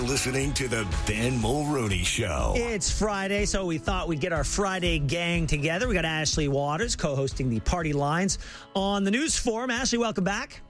listening to the Ben Mulroney Show. It's Friday, so we thought we'd get our Friday gang together. We got Ashley Waters co-hosting the Party Lines on the News Forum. Ashley, welcome back.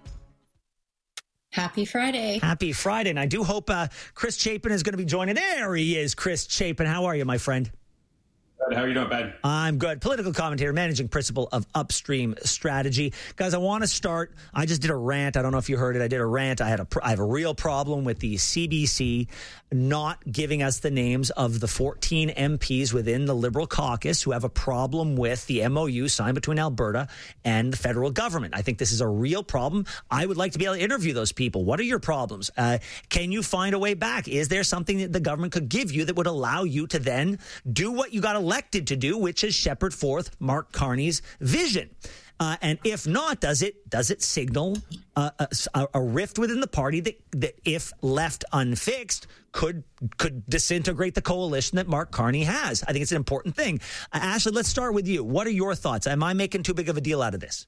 Happy Friday. Happy Friday. And I do hope Chris Chapin is going to be joining. There he is, Chris Chapin. How are you, my friend? Good. How are you doing, Ben? I'm good. Political commentator, managing principal of Upstream Strategy. Guys, I want to start. I just did a rant. I don't know if you heard it. I did a rant. I have a real problem with the CBC not giving us the names of the 14 MPs within the Liberal caucus who have a problem with the MOU signed between Alberta and the federal government. I think this is a real problem. I would like to be able to interview those people. What are your problems? Can you find a way back? Is there something that the government could give you that would allow you to then do what you got elected to do, which is shepherd forth Mark Carney's vision? And if not, does it signal a rift within the party that if left unfixed, could disintegrate the coalition that Mark Carney has? I think it's an important thing. Ashley, let's start with you. What are your thoughts? Am I making too big of a deal out of this?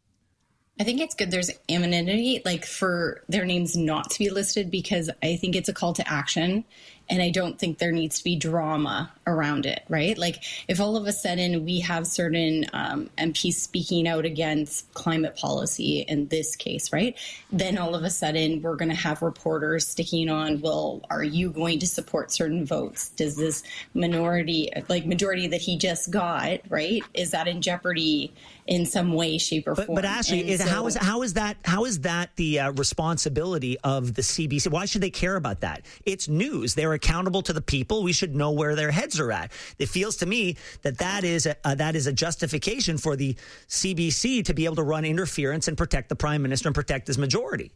I think it's good there's anonymity, like for their names not to be listed, because I think it's a call to action. And I don't think there needs to be drama around it, right? Like if all of a sudden we have certain MPs speaking out against climate policy in this case, right? Then all of a sudden we're going to have reporters sticking on, well, are you going to support certain votes? Does this majority that he just got, right? Is that in jeopardy in some way, shape, or form? But Ashley, how is that the responsibility of the CBC? Why should they care about that? It's news. They're accountable to the people. We should know where their heads are at. It feels to me that is a justification for the CBC to be able to run interference and protect the Prime Minister and protect his majority.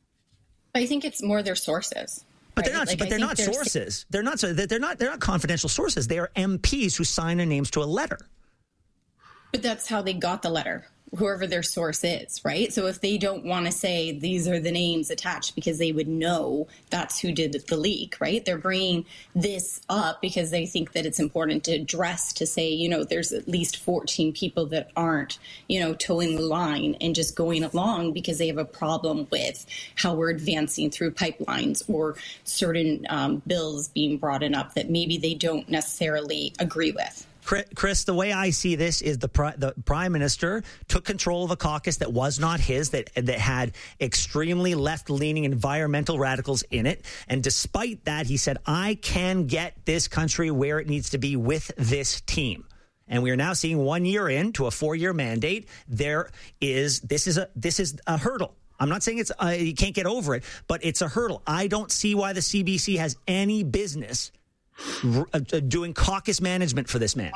I think it's more their sources. But they're not. But they're not sources. They're not confidential sources. They are MPs who sign their names to a letter. But that's how they got the letter, whoever their source is, right? So if they don't want to say these are the names attached because they would know that's who did the leak, right? They're bringing this up because they think that it's important to address, to say, there's at least 14 people that aren't, towing the line and just going along because they have a problem with how we're advancing through pipelines or certain bills being brought up that maybe they don't necessarily agree with. Chris, the way I see this is the Prime Minister took control of a caucus that was not his, that had extremely left-leaning environmental radicals in it. And despite that, he said, I can get this country where it needs to be with this team. And we are now seeing 1 year into a 4-year mandate. This is a hurdle. I'm not saying you can't get over it, but it's a hurdle. I don't see why the CBC has any business doing caucus management for this man.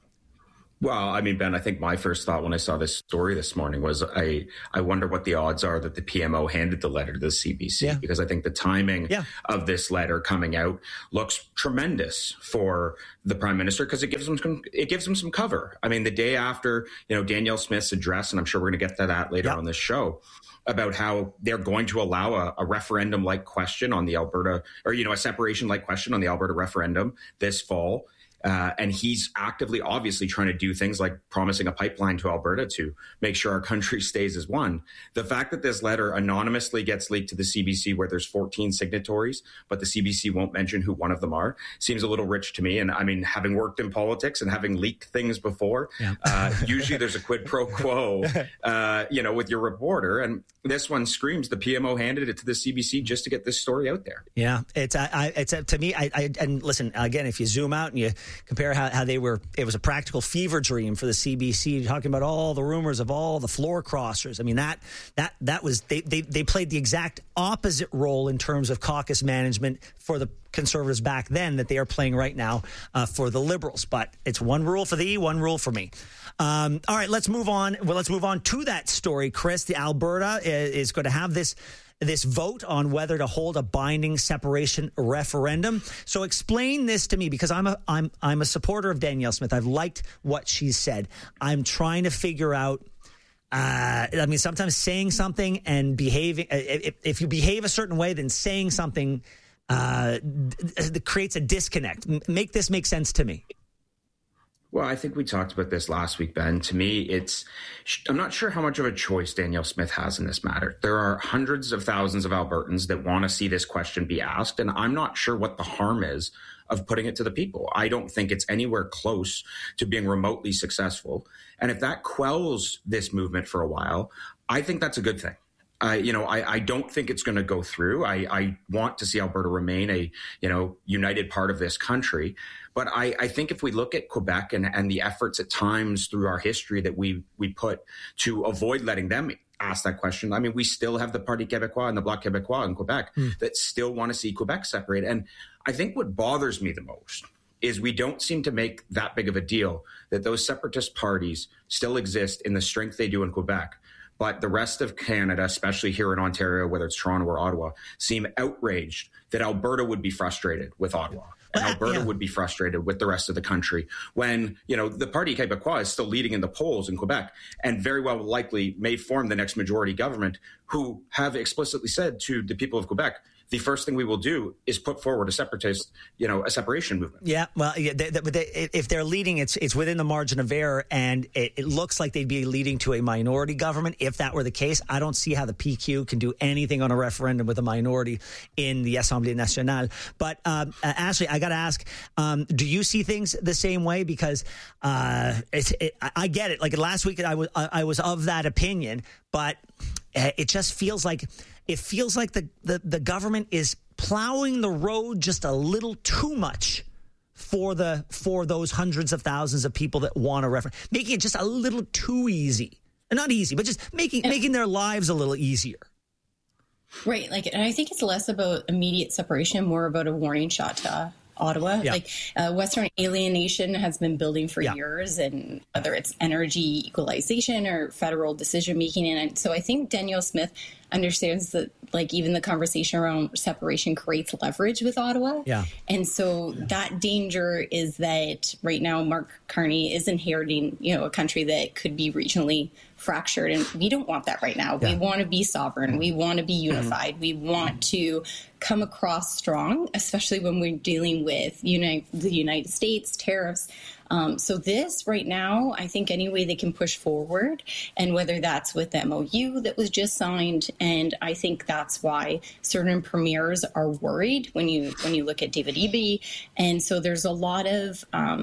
Well, I mean, Ben, I think my first thought when I saw this story this morning was I wonder what the odds are that the PMO handed the letter to the CBC, because I think the timing of this letter coming out looks tremendous for the Prime Minister because it gives him some cover. I mean, the day after, Danielle Smith's address, and I'm sure we're going to get to that later on this show, about how they're going to allow a referendum-like question on the Alberta, or, a separation-like question on the Alberta referendum this fall. And he's actively, obviously, trying to do things like promising a pipeline to Alberta to make sure our country stays as one. The fact that this letter anonymously gets leaked to the CBC where there's 14 signatories, but the CBC won't mention who one of them are, seems a little rich to me. And I mean, having worked in politics and having leaked things before, usually there's a quid pro quo, with your reporter. And this one screams the PMO handed it to the CBC just to get this story out there. Yeah, it's to me. And listen, again, if you zoom out and you compare how they were, it was a practical fever dream for the CBC, talking about all the rumors of all the floor crossers. I mean, that was they played the exact opposite role in terms of caucus management for the Conservatives back then that they are playing right now for the Liberals. But it's one rule for thee, one rule for me. All right, let's move on. Well, let's move on to that story, Chris. The Alberta is going to have this vote on whether to hold a binding separation referendum. So explain this to me, because I'm a supporter of Danielle Smith. I've liked what she's said. I'm trying to figure out. Sometimes saying something and behaving. If you behave a certain way, then saying something creates a disconnect. Make this make sense to me. Well, I think we talked about this last week, Ben. To me, I'm not sure how much of a choice Danielle Smith has in this matter. There are hundreds of thousands of Albertans that want to see this question be asked, and I'm not sure what the harm is of putting it to the people. I don't think it's anywhere close to being remotely successful. And if that quells this movement for a while, I think that's a good thing. I don't think it's going to go through. I want to see Alberta remain a, united part of this country. But I think if we look at Quebec and the efforts at times through our history that we put to avoid letting them ask that question, I mean, we still have the Parti Québécois and the Bloc Québécois in Quebec that still want to see Quebec separate. And I think what bothers me the most is we don't seem to make that big of a deal that those separatist parties still exist in the strength they do in Quebec. But the rest of Canada, especially here in Ontario, whether it's Toronto or Ottawa, seem outraged that Alberta would be frustrated with Ottawa. And Alberta would be frustrated with the rest of the country when, the Parti Québécois is still leading in the polls in Quebec and very well likely may form the next majority government, who have explicitly said to the people of Quebec, the first thing we will do is put forward a separation movement. Yeah, well, if they're leading, it's within the margin of error, and it looks like they'd be leading to a minority government. If that were the case, I don't see how the PQ can do anything on a referendum with a minority in the Assemblée Nationale. But Ashley, I got to ask, do you see things the same way? Because I get it. Like last week, I was of that opinion, but it just feels like the government is plowing the road just a little too much for those hundreds of thousands of people that want a referendum, making it just a little too easy. Not easy, but just making their lives a little easier. Right. And I think it's less about immediate separation, more about a warning shot to Ottawa. Yeah. Western alienation has been building for years, and whether it's energy equalization or federal decision making. And so I think Danielle Smith understands that, even the conversation around separation creates leverage with Ottawa. Yeah. And so that danger is that right now Mark Carney is inheriting, a country that could be regionally fractured. And we don't want that right now. Yeah. We want to be sovereign. We want to be unified. We want to come across strong, especially when we're dealing with the United States, tariffs. So this right now, I think any way they can push forward, and whether that's with the MOU that was just signed, and I think that's why certain premiers are worried when you look at David Eby, and so there's a lot of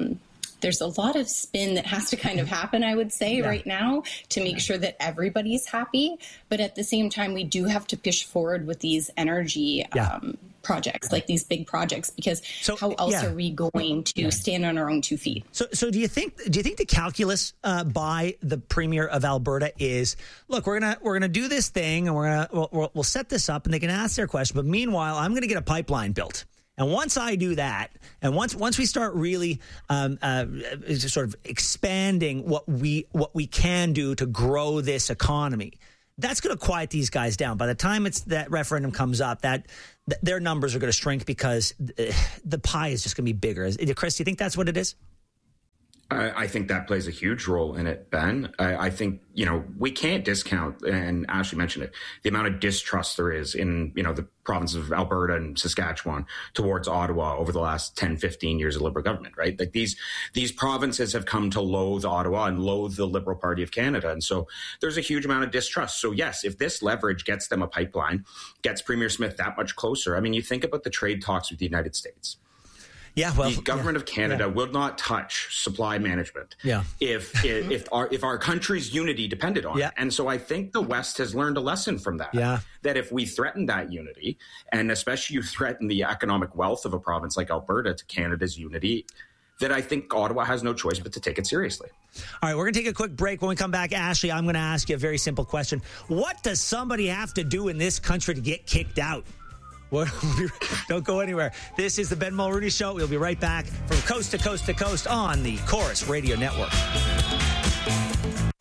spin that has to kind of happen, I would say, right now to make sure that everybody's happy. But at the same time, we do have to push forward with these energy projects, like these big projects, because how else are we going to stand on our own 2 feet? So do you think the calculus by the Premier of Alberta is, look, we're gonna do this thing, and we'll set this up, and they can ask their question, but meanwhile, I'm gonna get a pipeline built. And once I do that, and once we start really sort of expanding what we can do to grow this economy, that's going to quiet these guys down. By the time that referendum comes up, that their numbers are going to shrink because the pie is just going to be bigger. Chris, do you think that's what it is? I think that plays a huge role in it, Ben. I think, we can't discount, and Ashley mentioned it, the amount of distrust there is in, the province of Alberta and Saskatchewan towards Ottawa over the last 10, 15 years of Liberal government, right? Like these provinces have come to loathe Ottawa and loathe the Liberal Party of Canada. And so there's a huge amount of distrust. So yes, if this leverage gets them a pipeline, gets Premier Smith that much closer, I mean, you think about the trade talks with the United States. Yeah, well, the government of Canada will not touch supply management if our country's unity depended on it. And so I think the West has learned a lesson from that. Yeah. That if we threaten that unity, and especially you threaten the economic wealth of a province like Alberta to Canada's unity, that I think Ottawa has no choice but to take it seriously. All right, we're going to take a quick break. When we come back, Ashley, I'm going to ask you a very simple question. What does somebody have to do in this country to get kicked out? Don't go anywhere. This is the Ben Mulrooney Show. We'll be right back from coast to coast to coast on the Chorus Radio Network.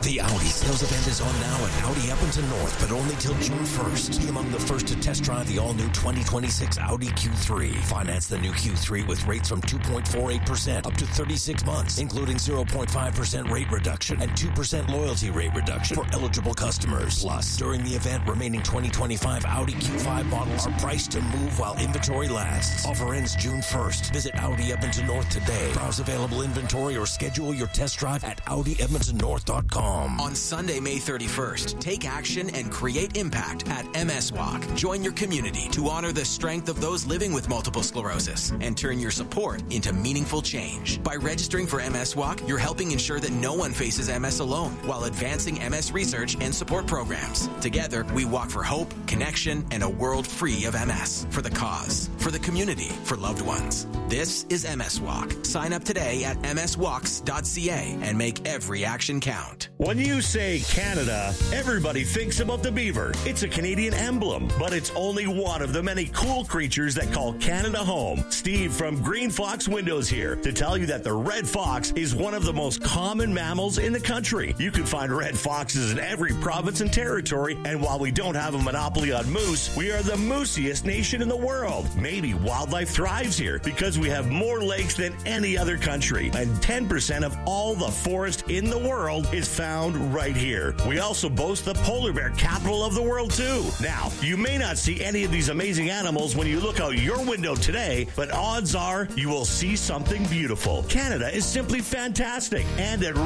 The Audi sales event is on now at Audi Edmonton North, but only till June 1st. Be among the first to test drive the all-new 2026 Audi Q3. Finance the new Q3 with rates from 2.48% up to 36 months, including 0.5% rate reduction and 2% loyalty rate reduction for eligible customers. Plus, during the event, remaining 2025 Audi Q5 models are priced to move while inventory lasts. Offer ends June 1st. Visit Audi Edmonton North today. Browse available inventory or schedule your test drive at AudiEdmontonNorth.com. On Sunday, May 31st, take action and create impact at MS Walk. Join your community to honor the strength of those living with multiple sclerosis and turn your support into meaningful change. By registering for MS Walk, you're helping ensure that no one faces MS alone while advancing MS research and support programs. Together, we walk for hope, connection, and a world free of MS. For the cause, for the community, for loved ones. This is MS Walk. Sign up today at mswalks.ca and make every action count. When you say Canada, everybody thinks about the beaver. It's a Canadian emblem, but it's only one of the many cool creatures that call Canada home. Steve from Green Fox Windows here to tell you that the red fox is one of the most common mammals in the country. You can find red foxes in every province and territory, and while we don't have a monopoly on moose, we are the moosiest nation in the world. Maybe wildlife thrives here because we have more lakes than any other country, and 10% of all the forest in the world is found right here. We also boast the polar bear capital of the world too. Now, you may not see any of these amazing animals when you look out your window today, but odds are you will see something beautiful. Canada is simply fantastic. And at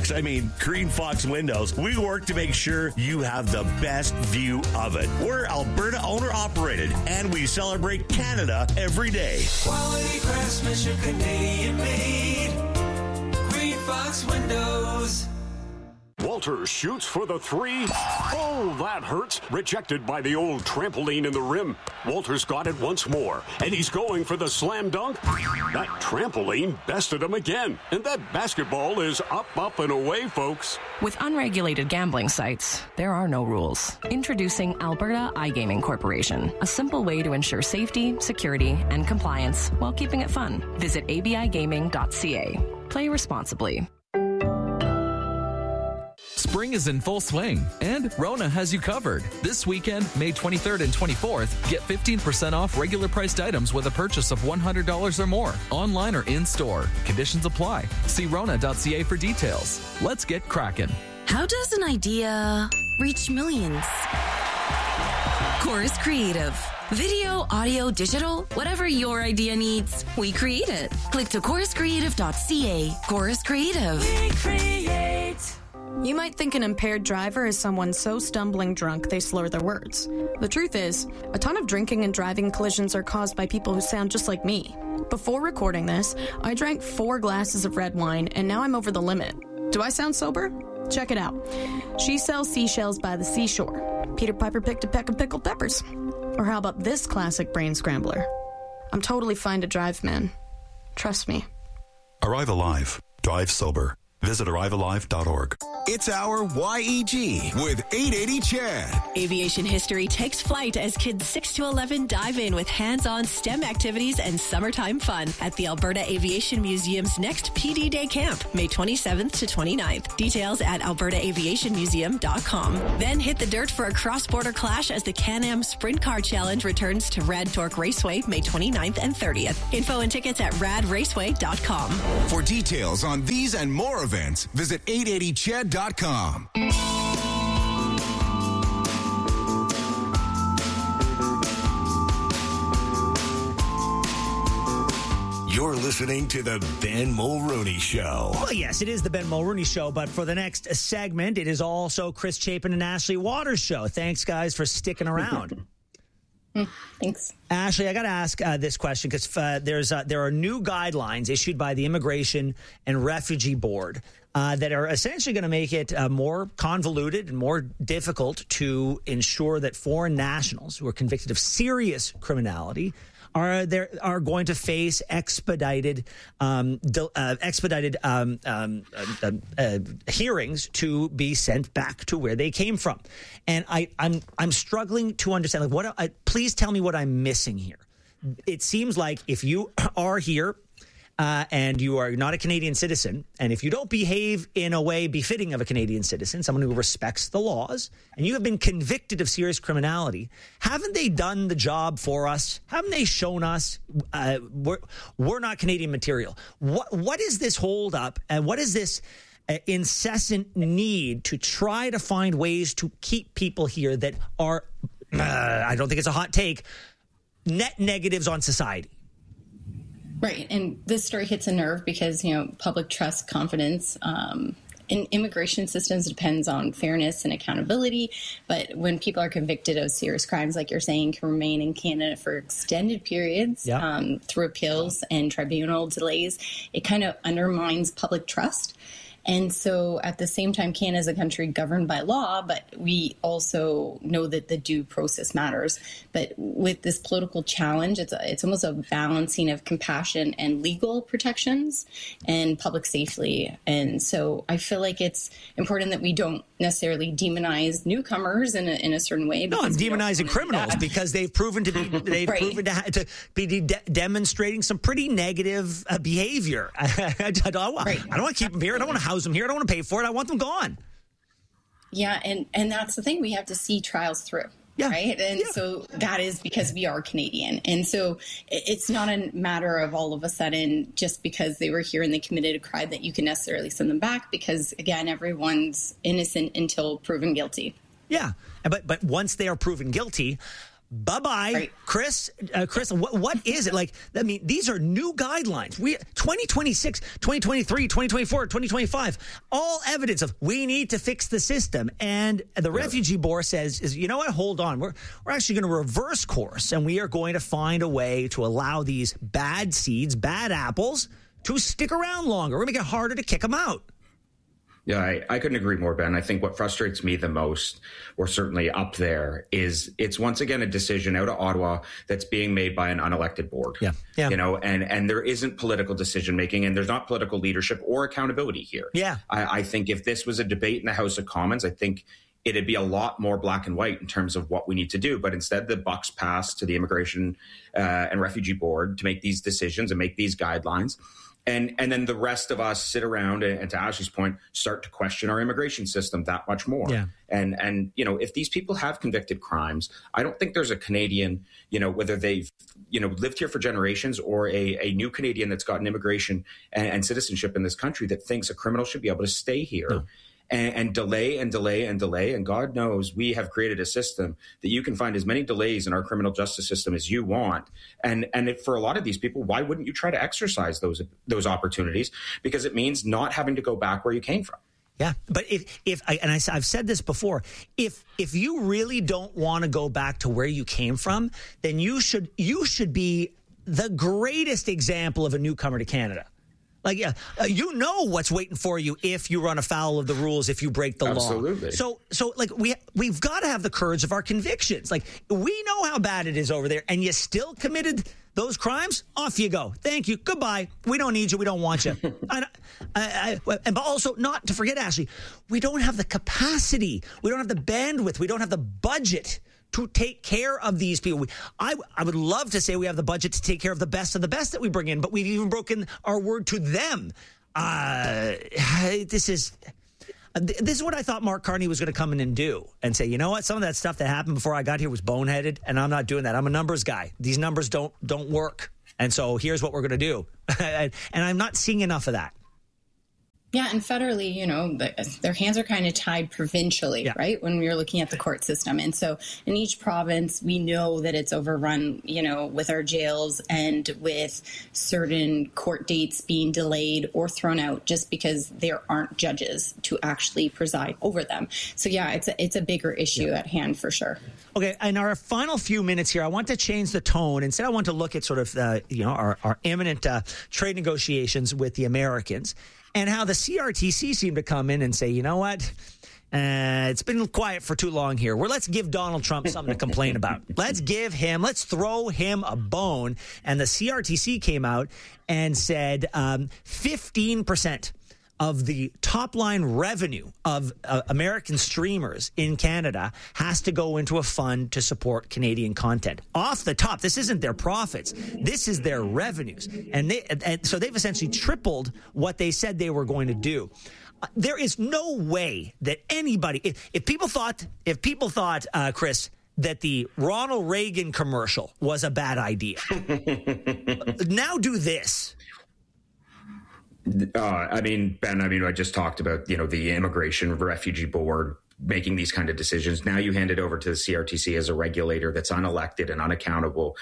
Green Fox Windows, we work to make sure you have the best view of it. We're Alberta owner operated, and we celebrate Canada every day. Quality craftsmanship, Canadian made. Green Fox Windows. Walter shoots for the three. Oh, that hurts. Rejected by the old trampoline in the rim. Walter's got it once more, and he's going for the slam dunk. That trampoline bested him again, and that basketball is up, and away, folks. With unregulated gambling sites, there are no rules. Introducing Alberta iGaming Corporation, a simple way to ensure safety, security, and compliance while keeping it fun. Visit abigaming.ca. Play responsibly. Spring is in full swing, and Rona has you covered. This weekend, May 23rd and 24th, get 15% off regular priced items with a purchase of $100 or more, online or in-store. Conditions apply. See Rona.ca for details. Let's get cracking. How does an idea reach millions? Chorus Creative. Video, audio, digital, whatever your idea needs, we create it. Click to choruscreative.ca. Chorus Creative. We create. You might think an impaired driver is someone so stumbling drunk they slur their words. The truth is, a ton of drinking and driving collisions are caused by people who sound just like me. Before recording this, I drank 4 glasses of red wine, and now I'm over the limit. Do I sound sober? Check it out. She sells seashells by the seashore. Peter Piper picked a peck of pickled peppers. Or how about this classic brain scrambler? I'm totally fine to drive, man. Trust me. Arrive Alive. Drive sober. Visit arrivealive.org. It's our YEG with 880 Chad. Aviation history takes flight as kids 6 to 11 dive in with hands-on STEM activities and summertime fun at the Alberta Aviation Museum's next PD Day camp, May 27th to 29th. Details at albertaaviationmuseum.com. Then hit the dirt for a cross-border clash as the Can-Am Sprint Car Challenge returns to Rad Torque Raceway, May 29th and 30th. Info and tickets at radraceway.com. For details on these and more events, visit 880ched.com. You're listening to the Ben Mulroney Show. Well, yes, it is the Ben Mulroney Show, but for the next segment, it is also Chris Chapin and Ashley Waters' show. Thanks, guys, for sticking around. Thanks. Ashley, I got to ask this question because there are new guidelines issued by the Immigration and Refugee Board that are essentially going to make it more convoluted and more difficult to ensure that foreign nationals who are convicted of serious criminality are going to face expedited hearings to be sent back to where they came from. And I'm struggling to understand. Please tell me what I'm missing here. It seems like if you are here and you are not a Canadian citizen, and if you don't behave in a way befitting of a Canadian citizen, someone who respects the laws, and you have been convicted of serious criminality, haven't they done the job for us? Haven't they shown us we're not Canadian material? What is this hold up, and what is this incessant need to try to find ways to keep people here that are, I don't think it's a hot take, net negatives on society? Right. And this story hits a nerve because, public trust, confidence in immigration systems depends on fairness and accountability. But when people are convicted of serious crimes, like you're saying, can remain in Canada for extended periods through appeals and tribunal delays, it kind of undermines public trust. And so at the same time, Canada is a country governed by law, but we also know that the due process matters. But with this political challenge, it's almost a balancing of compassion and legal protections and public safety. And so I feel like it's important that we don't necessarily demonize newcomers in a certain way. No, I'm demonizing criminals because they've proven to be proven to be demonstrating some pretty negative behavior. I don't want to keep them here. I don't want to house them here. I don't want to pay for it. I want them gone. Yeah, and that's the thing. We have to see trials through. Yeah. Right. And so that is because we are Canadian. And so it's not a matter of all of a sudden, just because they were here and they committed a crime, that you can necessarily send them back, because, again, everyone's innocent until proven guilty. Yeah. But once they are proven guilty, bye-bye. Right. Chris, what is it? Like, I mean, these are new guidelines. 2026, 2023, 2024, 2025, all evidence of we need to fix the system. And the Refugee Board says, you know what, hold on. We're actually going to reverse course, and we are going to find a way to allow these bad seeds, bad apples, to stick around longer. We're going to make it harder to kick them out. Yeah, I couldn't agree more, Ben. I think what frustrates me the most, or certainly up there, is it's once again a decision out of Ottawa that's being made by an unelected board. Yeah. And there isn't political decision making, and there's not political leadership or accountability here. Yeah. I think if this was a debate in the House of Commons, I think it'd be a lot more black and white in terms of what we need to do. But instead, the buck's passed to the Immigration and Refugee Board to make these decisions and make these guidelines. And then the rest of us sit around and, to Ashley's point, start to question our immigration system that much more. Yeah. And if these people have convicted crimes, I don't think there's a Canadian, whether they've, lived here for generations, or a new Canadian that's gotten immigration and citizenship in this country, that thinks a criminal should be able to stay here. No. And delay and delay and delay. And God knows we have created a system that you can find as many delays in our criminal justice system as you want. And for a lot of these people, why wouldn't you try to exercise those opportunities? Because it means not having to go back where you came from. Yeah, but I've said this before, if you really don't want to go back to where you came from, then you should be the greatest example of a newcomer to Canada. Like, what's waiting for you if you run afoul of the rules, if you break the law. Absolutely. So like we've got to have the courage of our convictions. Like, we know how bad it is over there, and you still committed those crimes. Off you go. Thank you. Goodbye. We don't need you. We don't want you. But also, not to forget, Ashley, we don't have the capacity. We don't have the bandwidth. We don't have the budget to take care of these people. I would love to say we have the budget to take care of the best that we bring in, but we've even broken our word to them. This is what I thought Mark Carney was going to come in and do, and say, you know what, some of that stuff that happened before I got here was boneheaded, and I'm not doing that. I'm a numbers guy. These numbers don't work, and so here's what we're going to do. And I'm not seeing enough of that. Yeah, and federally, their hands are kind of tied provincially, right, when we're looking at the court system. And so in each province, we know that it's overrun, with our jails and with certain court dates being delayed or thrown out just because there aren't judges to actually preside over them. So, yeah, it's a bigger issue at hand for sure. Okay, in our final few minutes here, I want to change the tone. Instead, I want to look at sort of, our imminent trade negotiations with the Americans, and how the CRTC seemed to come in and say, you know what, it's been quiet for too long here. Let's give Donald Trump something to complain about. Let's throw him a bone. And the CRTC came out and said 15% of the top line revenue of American streamers in Canada has to go into a fund to support Canadian content. Off the top, this isn't their profits. This is their revenues. And so they've essentially tripled what they said they were going to do. There is no way that anybody, if people thought, Chris, that the Ronald Reagan commercial was a bad idea. Now do this. Ben, I just talked about, the Immigration Refugee Board making these kind of decisions. Now you hand it over to the CRTC as a regulator that's unelected and unaccountable,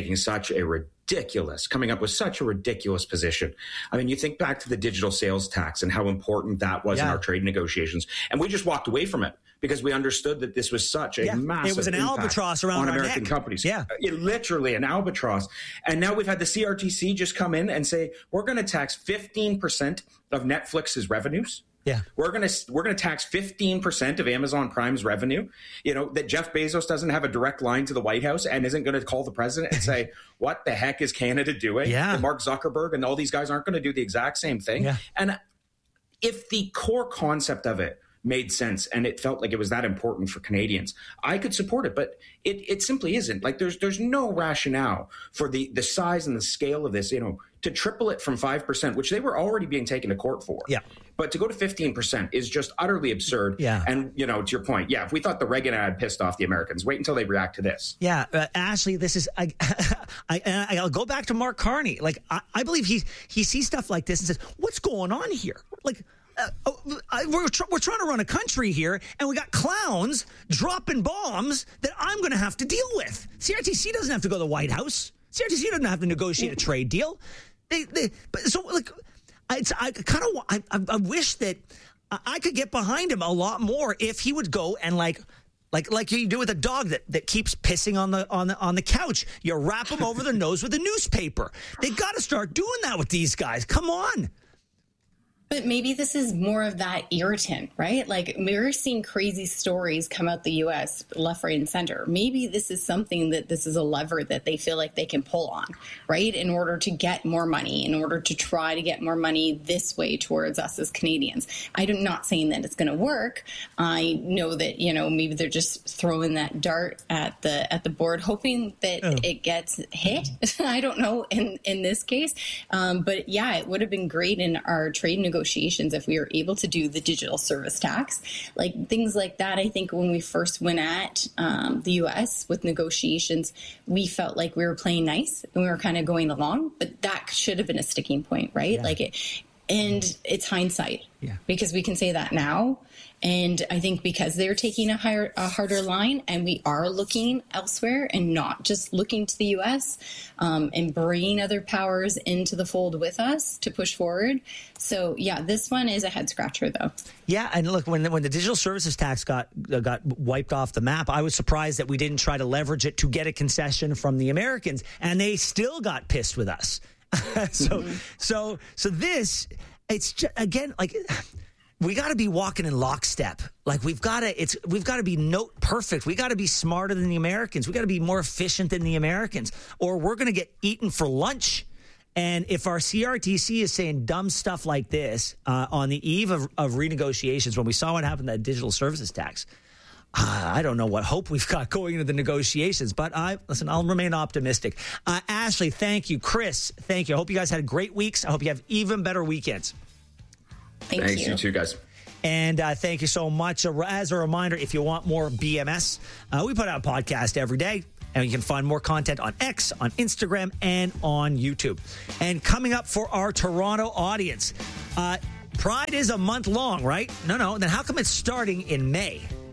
coming up with such a ridiculous position. I mean, you think back to the digital sales tax and how important that was in our trade negotiations. And we just walked away from it because we understood that this was such a massive it was an albatross around on our American neck. companies. Yeah. Literally an albatross. And now we've had the CRTC just come in and say, we're going to tax 15% of Netflix's revenues. Yeah. We're going to tax 15% of Amazon Prime's revenue. That Jeff Bezos doesn't have a direct line to the White House and isn't going to call the president and say, what the heck is Canada doing? Yeah. And Mark Zuckerberg and all these guys aren't going to do the exact same thing. Yeah. And if the core concept of it made sense and it felt like it was that important for Canadians, I could support it, but it simply isn't. Like there's no rationale for the size and the scale of this, to triple it from 5%, which they were already being taken to court for. Yeah. But to go to 15% is just utterly absurd. Yeah. And, to your point, if we thought the Reagan ad pissed off the Americans, wait until they react to this. Yeah. Ashley, this is, I'll go back to Mark Carney. Like, I believe he sees stuff like this and says, what's going on here? Like, we're trying to run a country here, and we got clowns dropping bombs that I'm going to have to deal with. CRTC doesn't have to go to the White House. CRTC doesn't have to negotiate a trade deal. I wish that I could get behind him a lot more if he would go and like you do with a dog that keeps pissing on the couch. You wrap him over the nose with a newspaper. They got to start doing that with these guys. Come on. But maybe this is more of that irritant, right? Like, we're seeing crazy stories come out the U.S. left, right, and center. Maybe this is something this is a lever that they feel like they can pull on, right? In order to get more money, in order to try to get more money this way towards us as Canadians. I'm not saying that it's going to work. I know that, maybe they're just throwing that dart at the board, hoping that it gets hit. I don't know in this case. But yeah, it would have been great in our trade negotiations if we were able to do the digital service tax, like things like that. I think when we first went at the U.S. with negotiations, we felt like we were playing nice and we were kind of going along, but that should have been a sticking point, right? Yeah. And it's hindsight, because we can say that now. And I think because they're taking a harder line, and we are looking elsewhere and not just looking to the U.S. And bringing other powers into the fold with us to push forward. So, yeah, this one is a head scratcher, though. Yeah, and look, when the digital services tax got wiped off the map, I was surprised that we didn't try to leverage it to get a concession from the Americans, and they still got pissed with us. So this, it's just, again, like, we got to be walking in lockstep. Like, we've got to be note perfect. We got to be smarter than the Americans. We got to be more efficient than the Americans, or we're going to get eaten for lunch. And if our CRTC is saying dumb stuff like this on the eve of renegotiations, when we saw what happened to that digital services tax, I don't know what hope we've got going into the negotiations, but I'll remain optimistic. Ashley, thank you. Chris, thank you. I hope you guys had great weeks. I hope you have even better weekends. Thanks, you too, guys. And thank you so much. As a reminder, if you want more BMS, we put out a podcast every day, and you can find more content on X, on Instagram, and on YouTube. And coming up for our Toronto audience, Pride is a month long, right? No. Then how come it's starting in May?